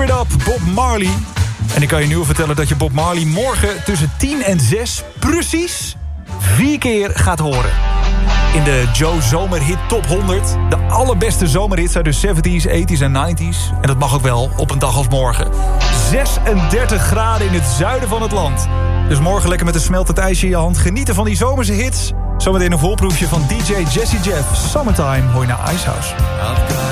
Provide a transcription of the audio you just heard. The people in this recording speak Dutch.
It Up, Bob Marley. En ik kan je nu al vertellen dat je Bob Marley morgen tussen 10 en 6... precies 4 keer gaat horen. In de Joe Zomerhit Top 100. De allerbeste zomerhits uit de 70s, 80s en 90s. En dat mag ook wel op een dag als morgen. 36 graden in het zuiden van het land. Dus morgen lekker met een smeltend ijsje in je hand. Genieten van die zomerse hits. Zometeen een volproefje van DJ Jesse Jeff. Summertime hoor je naar Icehouse.